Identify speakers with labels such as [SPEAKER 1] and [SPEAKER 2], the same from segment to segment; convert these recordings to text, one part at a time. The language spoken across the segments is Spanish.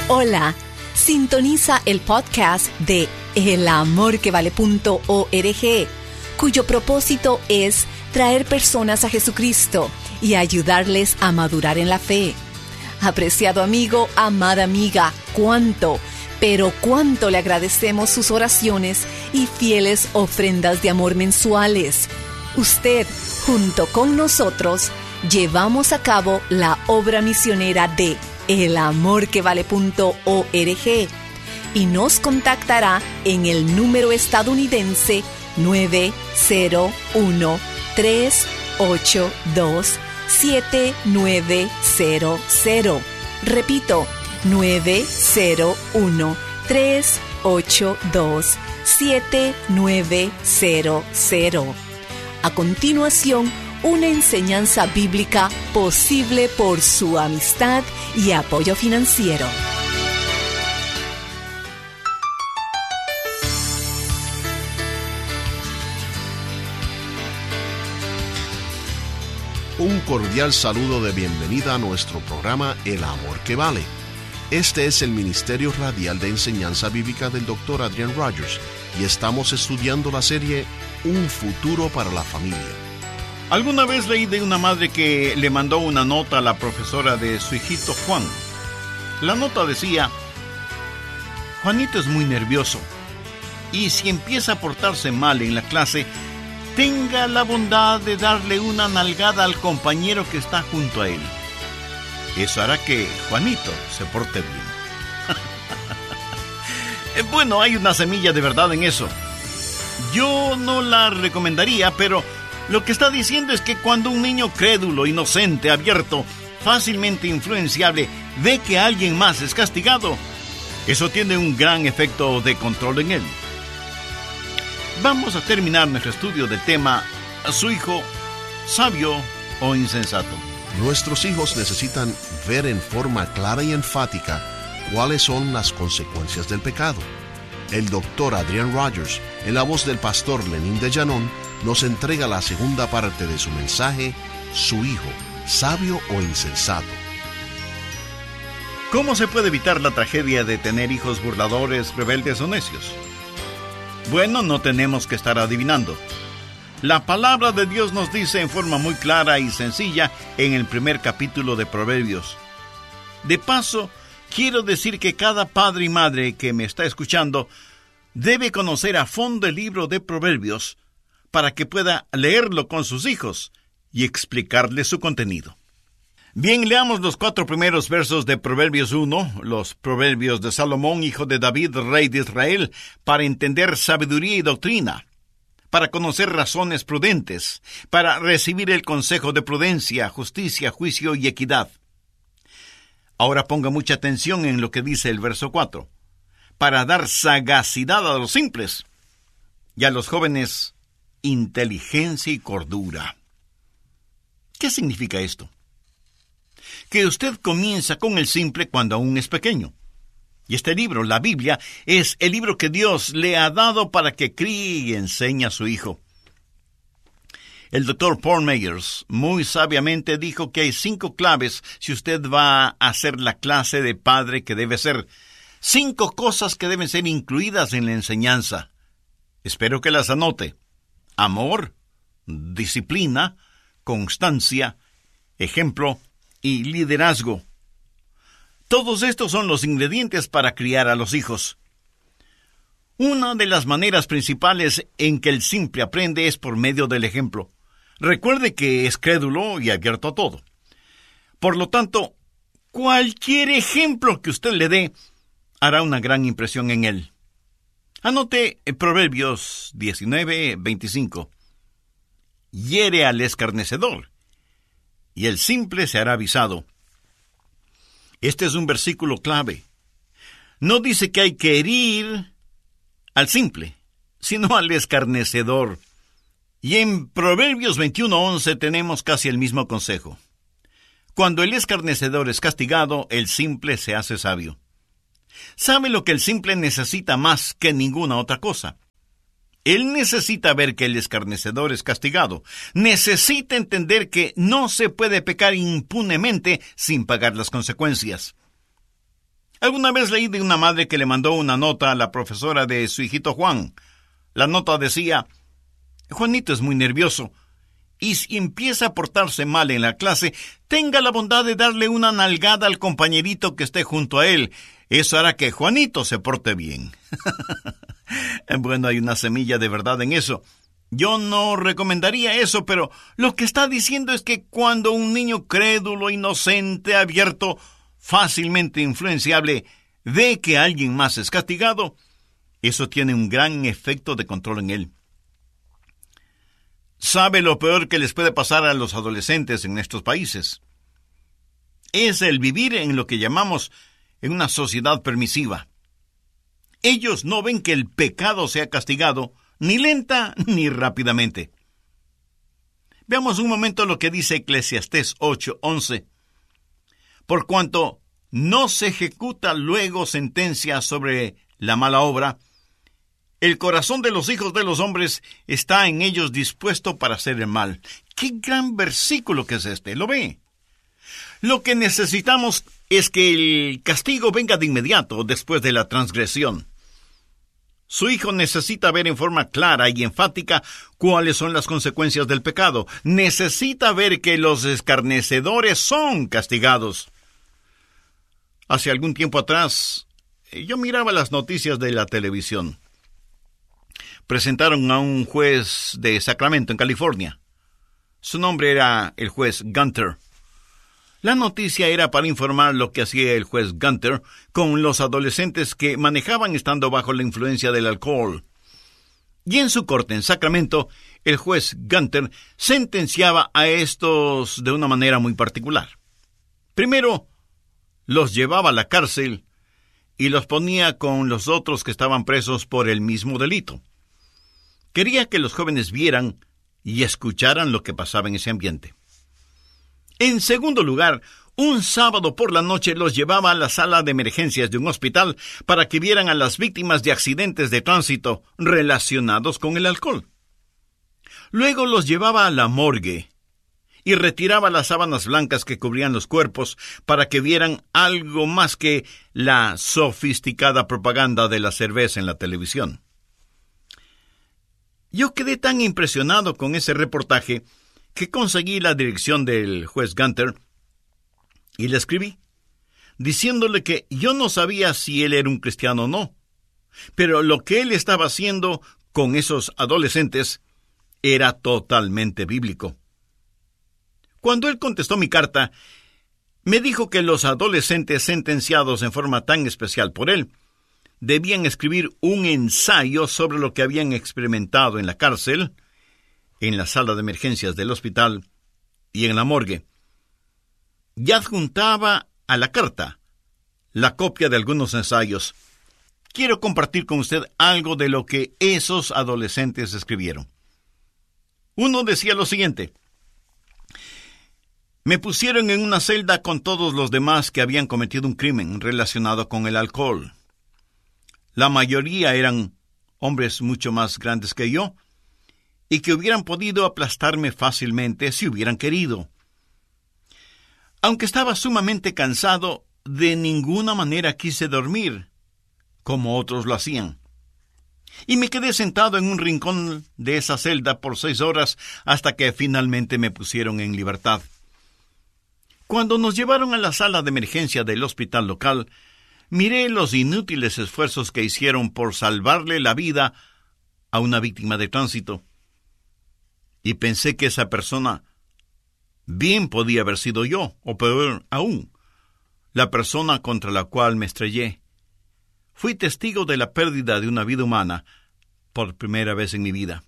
[SPEAKER 1] Hola, sintoniza el podcast de elamorquevale.org, cuyo propósito es traer personas a Jesucristo y ayudarles a madurar en la fe. Apreciado amigo, amada amiga, cuánto le agradecemos sus oraciones y fieles ofrendas de amor mensuales. Usted, junto con nosotros, llevamos a cabo la obra misionera de elamorquevale.org y nos contactará en el número estadounidense 901-382-7900. Repito, 901-382-7900. A continuación, una enseñanza bíblica posible por su amistad y apoyo financiero.
[SPEAKER 2] Un cordial saludo de bienvenida a nuestro programa El Amor que Vale. Este es el Ministerio Radial de Enseñanza Bíblica del Dr. Adrian Rogers y estamos estudiando la serie Un Futuro para la Familia.
[SPEAKER 3] Alguna vez leí de una madre que le mandó una nota a la profesora de su hijito Juan. La nota decía: Juanito es muy nervioso y si empieza a portarse mal en la clase, tenga la bondad de darle una nalgada al compañero que está junto a él. Eso hará que Juanito se porte bien. Bueno, hay una semilla de verdad en eso. Yo no la recomendaría, pero lo que está diciendo es que cuando un niño crédulo, inocente, abierto, fácilmente influenciable, ve que alguien más es castigado, eso tiene un gran efecto de control en él. Vamos a terminar nuestro estudio del tema ¿su hijo sabio o insensato?
[SPEAKER 2] Nuestros hijos necesitan ver en forma clara y enfática cuáles son las consecuencias del pecado. El Dr. Adrian Rogers, en la voz del pastor Lenín de Llanón, nos entrega la segunda parte de su mensaje, ¿su hijo sabio o insensato?
[SPEAKER 3] ¿Cómo se puede evitar la tragedia de tener hijos burladores, rebeldes o necios? Bueno, no tenemos que estar adivinando. La palabra de Dios nos dice en forma muy clara y sencilla en el primer capítulo de Proverbios. De paso, quiero decir que cada padre y madre que me está escuchando debe conocer a fondo el libro de Proverbios para que pueda leerlo con sus hijos y explicarles su contenido. Bien, leamos los 4 primeros versos de Proverbios 1, los Proverbios de Salomón, hijo de David, rey de Israel, para entender sabiduría y doctrina, para conocer razones prudentes, para recibir el consejo de prudencia, justicia, juicio y equidad. Ahora ponga mucha atención en lo que dice el verso 4. Para dar sagacidad a los simples y a los jóvenes inteligencia y cordura. ¿Qué significa esto? Que usted comienza con el simple cuando aún es pequeño. Y este libro, la Biblia, es el libro que Dios le ha dado para que críe y enseñe a su hijo. El Dr. Paul Meyers muy sabiamente dijo que hay 5 claves si usted va a hacer la clase de padre que debe ser. 5 cosas que deben ser incluidas en la enseñanza. Espero que las anote. Amor, disciplina, constancia, ejemplo y liderazgo. Todos estos son los ingredientes para criar a los hijos. Una de las maneras principales en que el simple aprende es por medio del ejemplo. Recuerde que es crédulo y abierto a todo. Por lo tanto, cualquier ejemplo que usted le dé hará una gran impresión en él. Anote Proverbios 19:25. Hiere al escarnecedor, y el simple se hará avisado. Este es un versículo clave. No dice que hay que herir al simple, sino al escarnecedor. Y en Proverbios 21:11 tenemos casi el mismo consejo. Cuando el escarnecedor es castigado, el simple se hace sabio. ¿Sabe lo que el simple necesita más que ninguna otra cosa? Él necesita ver que el escarnecedor es castigado. Necesita entender que no se puede pecar impunemente sin pagar las consecuencias. Alguna vez leí de una madre que le mandó una nota a la profesora de su hijito Juan. La nota decía: Juanito es muy nervioso, y si empieza a portarse mal en la clase, tenga la bondad de darle una nalgada al compañerito que esté junto a él. Eso hará que Juanito se porte bien. Bueno, hay una semilla de verdad en eso. Yo no recomendaría eso, pero lo que está diciendo es que cuando un niño crédulo, inocente, abierto, fácilmente influenciable, ve que alguien más es castigado, eso tiene un gran efecto de control en él. ¿Sabe lo peor que les puede pasar a los adolescentes en estos países? Es el vivir en lo que llamamos en una sociedad permisiva. Ellos no ven que el pecado sea castigado, ni lenta ni rápidamente. Veamos un momento lo que dice Eclesiastés 8:11. Por cuanto no se ejecuta luego sentencia sobre la mala obra, el corazón de los hijos de los hombres está en ellos dispuesto para hacer el mal. ¡Qué gran versículo que es este! ¿Lo ve? Lo que necesitamos es que el castigo venga de inmediato después de la transgresión. Su hijo necesita ver en forma clara y enfática cuáles son las consecuencias del pecado. Necesita ver que los escarnecedores son castigados. Hace algún tiempo atrás, yo miraba las noticias de la televisión. Presentaron a un juez de Sacramento, en California. Su nombre era el juez Gunter. La noticia era para informar lo que hacía el juez Gunter con los adolescentes que manejaban estando bajo la influencia del alcohol. Y en su corte en Sacramento, el juez Gunter sentenciaba a estos de una manera muy particular. Primero, los llevaba a la cárcel y los ponía con los otros que estaban presos por el mismo delito. Quería que los jóvenes vieran y escucharan lo que pasaba en ese ambiente. En segundo lugar, un sábado por la noche los llevaba a la sala de emergencias de un hospital para que vieran a las víctimas de accidentes de tránsito relacionados con el alcohol. Luego los llevaba a la morgue y retiraba las sábanas blancas que cubrían los cuerpos para que vieran algo más que la sofisticada propaganda de la cerveza en la televisión. Yo quedé tan impresionado con ese reportaje que conseguí la dirección del juez Gunter y le escribí, diciéndole que yo no sabía si él era un cristiano o no, pero lo que él estaba haciendo con esos adolescentes era totalmente bíblico. Cuando él contestó mi carta, me dijo que los adolescentes sentenciados en forma tan especial por él debían escribir un ensayo sobre lo que habían experimentado en la cárcel, en la sala de emergencias del hospital y en la morgue. Y adjuntaba a la carta la copia de algunos ensayos. Quiero compartir con usted algo de lo que esos adolescentes escribieron. Uno decía lo siguiente: me pusieron en una celda con todos los demás que habían cometido un crimen relacionado con el alcohol. La mayoría eran hombres mucho más grandes que yo y que hubieran podido aplastarme fácilmente si hubieran querido. Aunque estaba sumamente cansado, de ninguna manera quise dormir, como otros lo hacían. Y me quedé sentado en un rincón de esa celda por 6 horas hasta que finalmente me pusieron en libertad. Cuando nos llevaron a la sala de emergencia del hospital local, miré los inútiles esfuerzos que hicieron por salvarle la vida a una víctima de tránsito. Y pensé que esa persona bien podía haber sido yo, o peor aún, la persona contra la cual me estrellé. Fui testigo de la pérdida de una vida humana por primera vez en mi vida.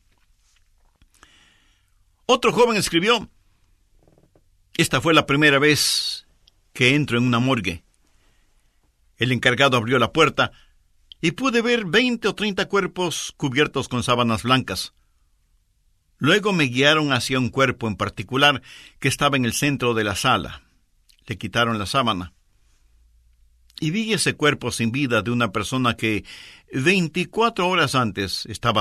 [SPEAKER 3] Otro joven escribió: esta fue la primera vez que entro en una morgue. El encargado abrió la puerta y pude ver 20 o 30 cuerpos cubiertos con sábanas blancas. Luego me guiaron hacia un cuerpo en particular que estaba en el centro de la sala. Le quitaron la sábana. Y vi ese cuerpo sin vida de una persona que 24 horas antes estaba